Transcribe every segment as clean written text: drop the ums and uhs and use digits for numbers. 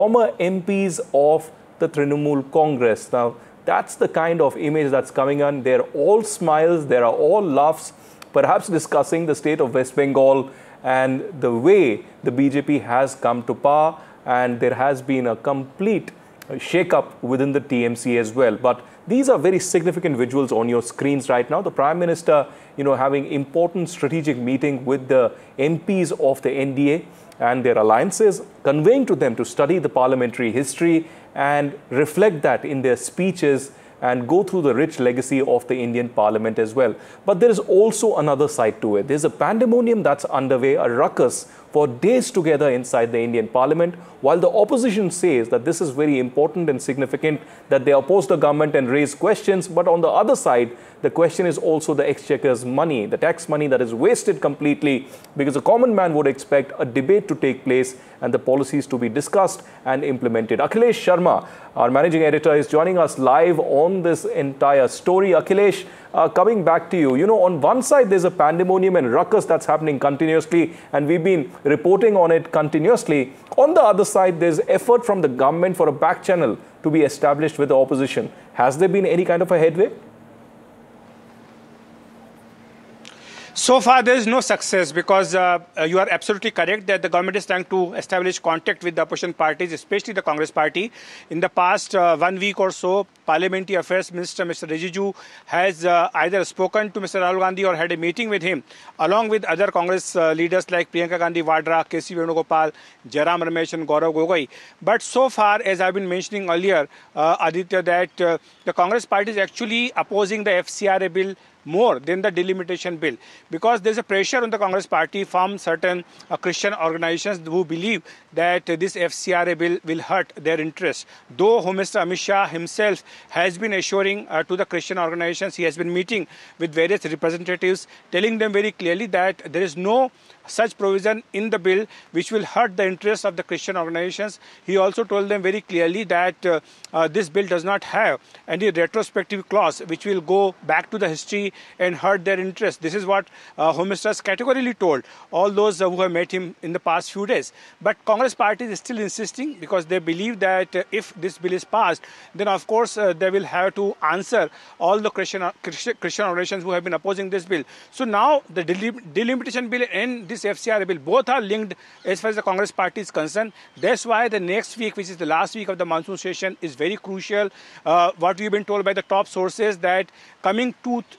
former MPs of the Trinamool Congress. Now, that's the kind of image that's coming on. They're all smiles, there are all laughs, perhaps discussing the state of West Bengal and the way the BJP has come to power, and there has been a complete shake-up within the TMC as well. But these are very significant visuals on your screens right now. The Prime Minister, having important strategic meeting with the MPs of the NDA and their alliances, conveying to them to study the parliamentary history and reflect that in their speeches and go through the rich legacy of the Indian Parliament as well. But there is also another side to it. There's a pandemonium that's underway, a ruckus for days together inside the Indian Parliament, while the opposition says that this is very important and significant, that they oppose the government and raise questions. But on the other side, the question is also the exchequer's money, the tax money that is wasted completely, because a common man would expect a debate to take place and the policies to be discussed and implemented. Akhilesh Sharma, our managing editor, is joining us live on this entire story. Akhilesh, coming back to you, on one side there's a pandemonium and ruckus that's happening continuously, and we've been reporting on it continuously. On the other side, there's effort from the government for a back channel to be established with the opposition. Has there been any kind of a headway? So far, there is no success, because you are absolutely correct that the government is trying to establish contact with the opposition parties, especially the Congress party. In the past 1 week or so, Parliamentary Affairs Minister Mr. Rijiju has either spoken to Mr. Rahul Gandhi or had a meeting with him, along with other Congress leaders like Priyanka Gandhi Vadra, K.C. Venugopal, Jairam Ramesh and Gaurav Gogoi. But so far, as I've been mentioning earlier, Aditya, that the Congress party is actually opposing the FCRA bill more than the delimitation bill, because there's a pressure on the Congress party from certain Christian organizations who believe that this FCRA bill will hurt their interests. Though Home Minister Amit Shah himself has been assuring to the Christian organizations, he has been meeting with various representatives, telling them very clearly that there is no such provision in the bill which will hurt the interests of the Christian organizations. He also told them very clearly that this bill does not have any retrospective clause which will go back to the history and hurt their interests. This is what Home Minister has categorically told all those who have met him in the past few days. But Congress party is still insisting, because they believe that if this bill is passed, then of course they will have to answer all the Christian organizations who have been opposing this bill. So now the delimitation bill and this FCRA bill, both are linked as far as the Congress party is concerned. That's why the next week, which is the last week of the monsoon session, is very crucial. What we've been told by the top sources, that coming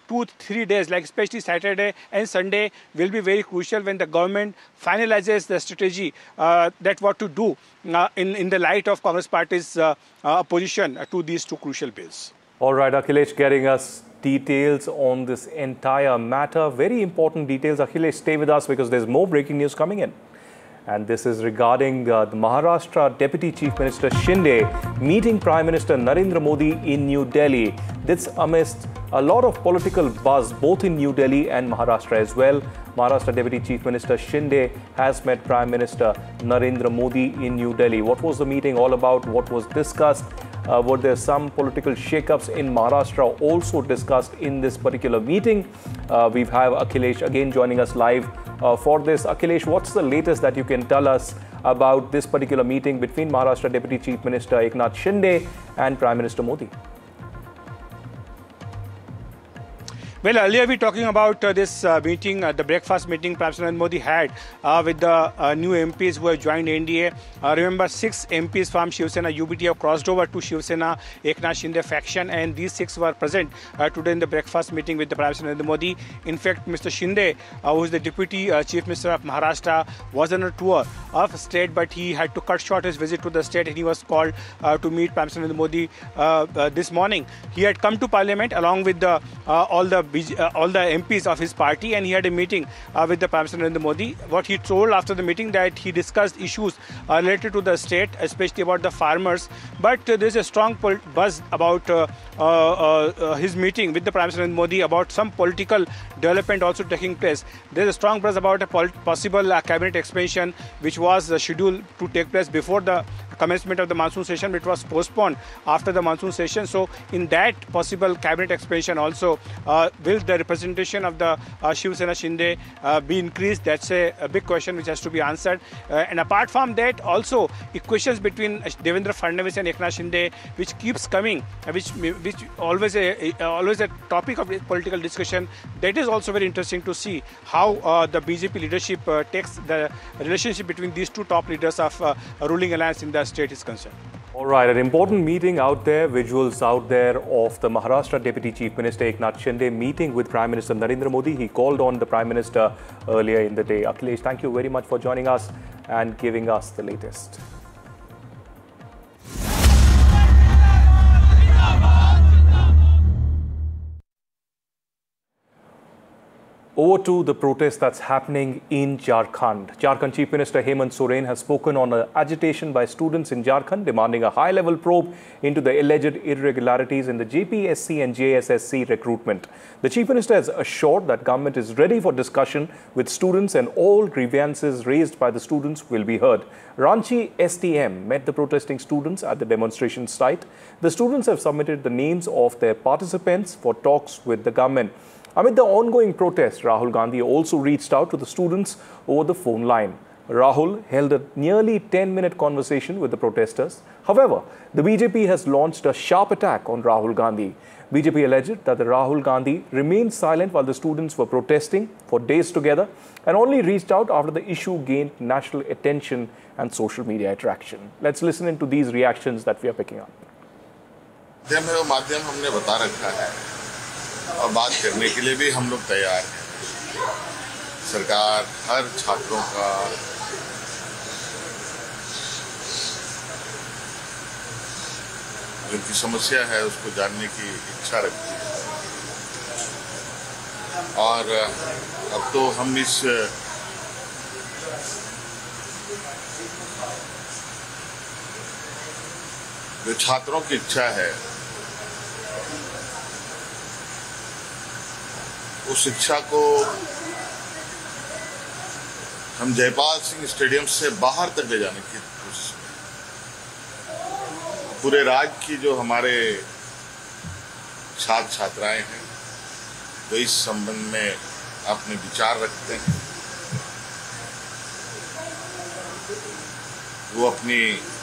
2-3 days, like especially Saturday and Sunday, will be very crucial when the government finalizes the strategy that what to do in the light of Congress party's opposition to these two crucial bills. All right, Akhilesh, getting us details on this entire matter. Very important details. Akhilesh, stay with us, because there's more breaking news coming in. And this is regarding the Maharashtra Deputy Chief Minister Shinde meeting Prime Minister Narendra Modi in New Delhi. This amidst a lot of political buzz both in New Delhi and Maharashtra as well. Maharashtra Deputy Chief Minister Shinde has met Prime Minister Narendra Modi in New Delhi. What was the meeting all about? What was discussed? Were there some political shake-ups in Maharashtra also discussed in this particular meeting? We have Akhilesh again joining us live for this. Akhilesh, what's the latest that you can tell us about this particular meeting between Maharashtra Deputy Chief Minister Eknath Shinde and Prime Minister Modi? Well, earlier we were talking about this meeting, the breakfast meeting Prime Minister Modi had with the new MPs who have joined NDA. Remember, 6 MPs from Shiv Sena UBT have crossed over to Shiv Sena Eknath Shinde faction, and these 6 were present today in the breakfast meeting with the Prime Minister Modi. In fact, Mr. Shinde, who is the Deputy Chief Minister of Maharashtra, was on a tour of state, but he had to cut short his visit to the state, and he was called to meet Prime Minister Modi this morning. He had come to Parliament along with all the MPs of his party, and he had a meeting with the Prime Minister Narendra Modi. What he told after the meeting, that he discussed issues related to the state, especially about the farmers. But there's a strong buzz about his meeting with the Prime Minister Narendra Modi about some political development also taking place. There's a strong buzz about a possible cabinet expansion, which was scheduled to take place before the commencement of the monsoon session, but it was postponed after the monsoon session. So in that possible cabinet expansion also, will the representation of the Shiv Sena Shinde be increased? That's a big question which has to be answered. And apart from that, also equations between Devendra Fadnavis and Eknath Shinde, which keeps coming, which always a topic of political discussion. That is also very interesting to see how the BJP leadership takes the relationship between these two top leaders of ruling alliance in the state is concerned. All right, an important meeting out there, visuals out there of the Maharashtra Deputy Chief Minister Eknath Shinde meeting with Prime Minister Narendra Modi. He called on the Prime Minister earlier in the day. Akhilesh, thank you very much for joining us and giving us the latest. Over to the protest that's happening in Jharkhand. Jharkhand Chief Minister Hemant Soren has spoken on the agitation by students in Jharkhand demanding a high-level probe into the alleged irregularities in the JPSC and JSSC recruitment. The Chief Minister has assured that government is ready for discussion with students and all grievances raised by the students will be heard. Ranchi STM met the protesting students at the demonstration site. The students have submitted the names of their participants for talks with the government. Amid the ongoing protest, Rahul Gandhi also reached out to the students over the phone line. Rahul held a nearly 10-minute conversation with the protesters. However, the BJP has launched a sharp attack on Rahul Gandhi. BJP alleged that the Rahul Gandhi remained silent while the students were protesting for days together and only reached out after the issue gained national attention and social media attraction. Let's listen into these reactions that we are picking up. और बात करने के लिए भी हम लोग तैयार हैं। सरकार हर छात्रों का जो उनकी समस्या है उसको जानने की इच्छा रखती है और अब तो हम इस जो छात्रों की इच्छा है उस शिक्षा को हम जयपाल सिंह स्टेडियम से बाहर तक ले जाने की कोशिश पूरे राज्य की जो हमारे छात्र छात्राएं हैं तो इस संबंध में अपने विचार रखते हैं वो अपनी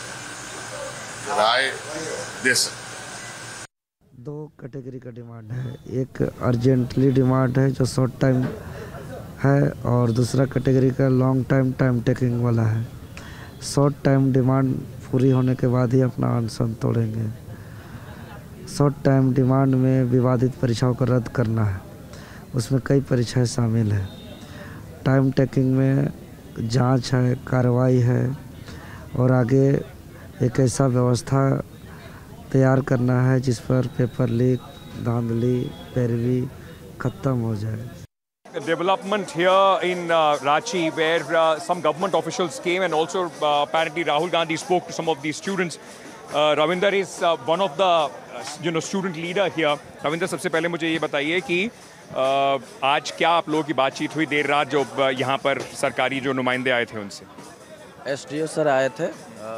राय दे सकते हैं। दो कैटेगरी का डिमांड है, एक अर्जेंटली डिमांड है जो शॉर्ट टाइम है और दूसरा कैटेगरी का लॉन्ग टाइम टेकिंग वाला है। शॉर्ट टाइम डिमांड पूरी होने के बाद ही अपना अनशन तोड़ेंगे। शॉर्ट टाइम डिमांड में विवादित परीक्षाओं को रद्द करना है, उसमें कई परीक्षाएं शामिल है। टाइम टेकिंग में जांच है, कार्रवाई है और आगे एक ऐसा व्यवस्था तैयार करना है जिस पर पेपर लीक, धांधली, पैरवी खत्म हो जाए। Development here in Ranchi where some government officials came and also apparently Rahul Gandhi spoke to some of these students. Ravinder is one of the student leader here. Ravinder, सबसे पहले मुझे ये बताइए कि आज क्या आप लोगों की बातचीत हुई देर रात जो यहाँ पर सरकारी जो नुमाइंदे आए थे उनसे? SDO सर आए थे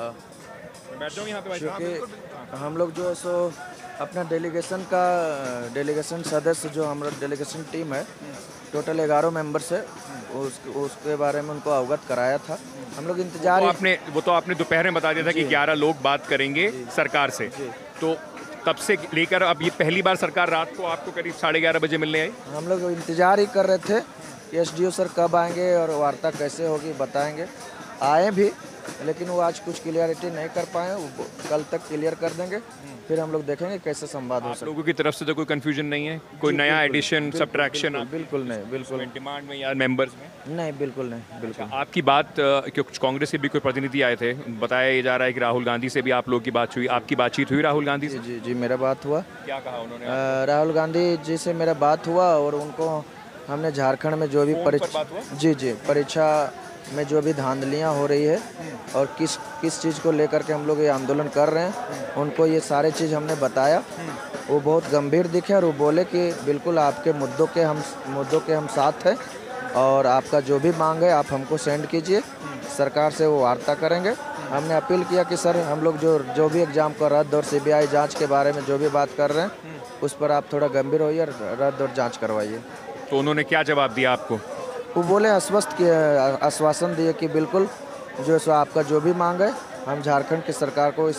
क्योंकि हम लोग जो है सो अपना डेलीगेशन सदस्य जो हमारा डेलीगेशन टीम है टोटल 11 मेंबर्स है उसके बारे में उनको अवगत कराया था। हम लोग इंतजार वो तो आपने दोपहर में बता दिया था कि 11 लोग बात करेंगे सरकार से, तो तब से लेकर अब ये पहली बार सरकार रात को आपको करीब 11:30 बजे मिलने आई। हम लोग इंतजार ही कर रहे थे कि SDO सर कब आएंगे और वार्ता कैसे होगी बताएंगे। आए भी लेकिन वो आज कुछ क्लियरिटी नहीं कर पाए, वो कल तक क्लियर कर देंगे, फिर हम लोग देखेंगे कैसे संवाद हो सकता है। लोगों की तरफ से तो कोई कंफ्यूजन नहीं है, कोई नया एडिशन सब्ट्रैक्शन? बिल्कुल नहीं, बिल्कुल डिमांड में या मेंबर्स में नहीं, बिल्कुल नहीं, बिल्कुल। आपकी बात कुछ कांग्रेस के भी कोई प्रतिनिधि आए थे, बताया जा रहा है कि राहुल गांधी से भी आप लोगों की बात हुई, आपकी बातचीत हुई राहुल गांधी से? जी मेरा बात हुआ। क्या कहा उन्होंने? राहुल गांधी जी से मेरा बात हुआ और उनको हमने झारखंड में जो भी परीक्षा में जो भी धांधलियाँ हो रही है और किस चीज़ को लेकर के हम लोग ये आंदोलन कर रहे हैं उनको ये सारे चीज़ हमने बताया। वो बहुत गंभीर दिखे और वो बोले कि बिल्कुल आपके मुद्दों के हम साथ हैं और आपका जो भी मांग है आप हमको सेंड कीजिए, सरकार से वो वार्ता करेंगे हमने अपील किया कि सर हम लोग जो भी एग्ज़ाम को रद्द और CBI जांच के बारे में जो भी बात कर रहे हैं उस पर आप थोड़ा गंभीर होइए और रद्द और जांच करवाइए। तो उन्होंने क्या जवाब दिया आपको? वो बोले आश्वासन दिए कि बिल्कुल जो सो आपका जो भी मांग है हम झारखंड की सरकार को